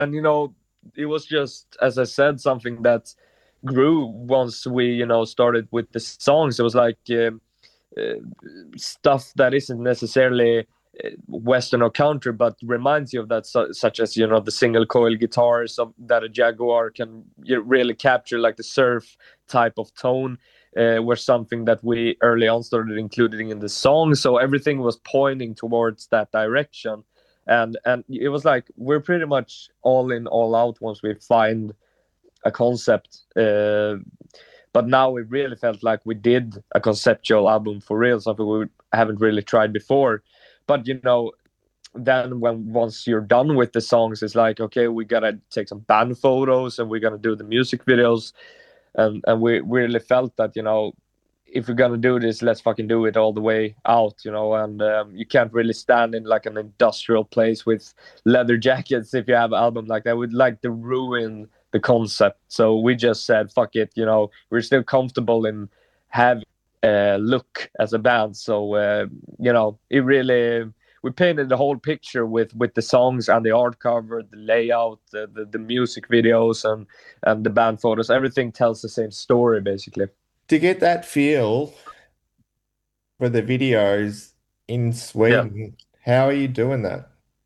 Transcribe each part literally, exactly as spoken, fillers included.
and you know, it was just, as I said, something that grew once we, you know, started with the songs. It was like um, uh, stuff that isn't necessarily uh, Western or country, but reminds you of that, su- such as, you know, the single coil guitars of, that a Jaguar can you really capture, like the surf type of tone. Uh, were something that we early on started including in the song, so everything was pointing towards that direction. And and it was like we're pretty much all in, all out once we find a concept. Uh, but now we really felt like we did a conceptual album for real, something we haven't really tried before. But you know, then when once you're done with the songs, it's like, okay, we gotta take some band photos and we're gonna do the music videos. And and we really felt that, you know, if we're gonna do this, let's fucking do it all the way out, you know. And um, you can't really stand in like an industrial place with leather jackets if you have an album like that. We'd like to ruin the concept. So we just said, fuck it, you know, we're still comfortable in having a look as a band. So uh, you know, it really, we painted the whole picture with with the songs and the art cover, the layout, the the, the music videos, and and the band photos. Everything tells the same story basically. To get that feel for the videos in Yeah. Sweden, how are you doing that?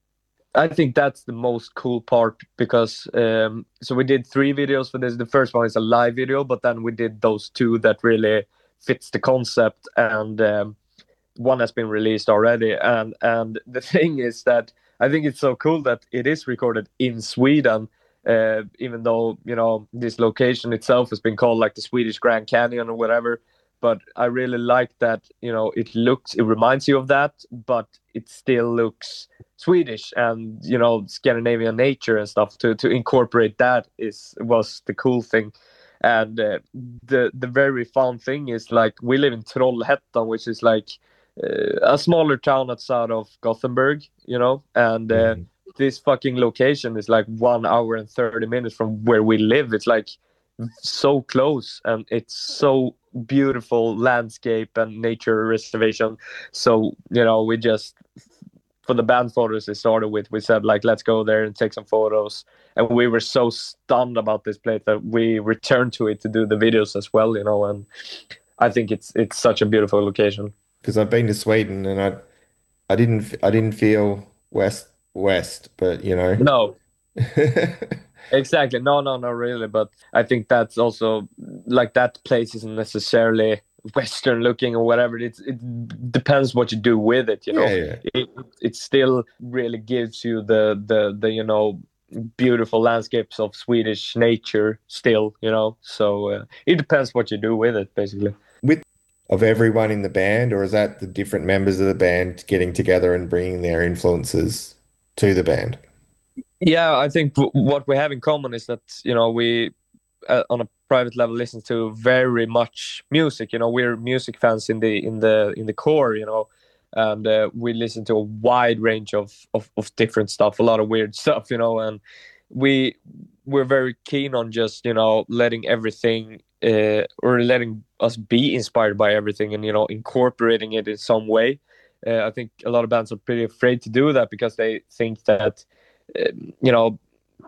I think that's the most cool part because um, so we did three videos for this. The first one is a live video, but then we did those two that really fits the concept, and um, one has been released already. And and the thing is that I think it's so cool that it is recorded in Sweden, uh, even though, you know, this location itself has been called like the Swedish Grand Canyon or whatever. But I really like that, you know, it looks, it reminds you of that, but it still looks Swedish and, you know, Scandinavian nature and stuff. To to incorporate that is was the cool thing. And uh, the the very fun thing is, like, we live in Trollhättan, which is like uh, a smaller town outside of Gothenburg, you know. And uh, Mm. this fucking location is like one hour and thirty minutes from where we live. It's like so close, and it's so beautiful landscape and nature reservation. So, you know, we just, for the band photos it started with, we said, like, let's go there and take some photos. And we were so stunned about this place that we returned to it to do the videos as well, you know. And I think it's it's such a beautiful location. Because I've been to Sweden and I I didn't I didn't feel west west, but you know. No, exactly. No, no, no, really. But I think that's also, like, that place isn't necessarily Western looking or whatever. It's, it depends what you do with it. You Yeah, know, yeah. it it still really gives you the the the you know, beautiful landscapes of Swedish nature still. You know, so uh, it depends what you do with it, basically. With of everyone in the band, or is that the different members of the band getting together and bringing their influences to the band? Yeah, I think w- what we have in common is that, you know, we, uh, on a private level, listen to very much music. You know, we're music fans in the in the in the core. You know, and uh, we listen to a wide range of, of of different stuff, a lot of weird stuff. You know, and we we're very keen on just, you know, letting everything, uh, or letting us be inspired by everything, and, you know, incorporating it in some way. Uh, I think a lot of bands are pretty afraid to do that because they think that, um, you know,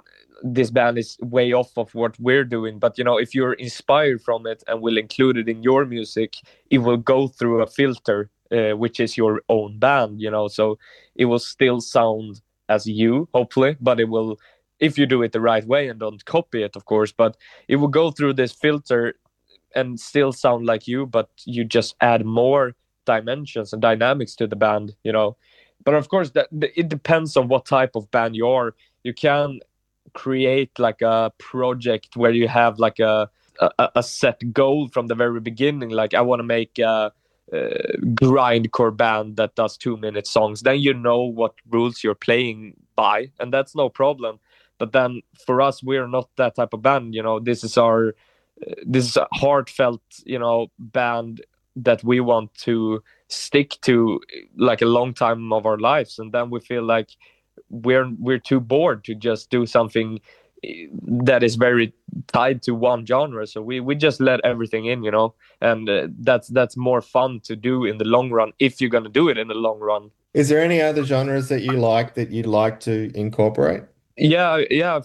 this band is way off of what we're doing. But, you know, if you're inspired from it and will include it in your music, it will go through a filter, uh, which is your own band, you know. So it will still sound as you, hopefully, but it will, if you do it the right way and don't copy it, of course. But it will go through this filter and still sound like you, but you just add more dimensions and dynamics to the band, you know. But of course, that it depends on what type of band you are. You can create like a project where you have like a a, a set goal from the very beginning. Like, I want to make a, uh, grindcore band that does two minute songs. Then you know what rules you're playing by, and that's no problem. But then for us, we're not that type of band. You know, this is our, uh, this is a heartfelt, you know, band that we want to stick to like a long time of our lives. And then we feel like we're we're too bored to just do something eh, that is very tied to one genre. So we we just let everything in, you know. And uh, that's that's more fun to do in the long run, if you're gonna do it in the long run. Is there any other genres that you like that you'd like to incorporate? Yeah, yeah.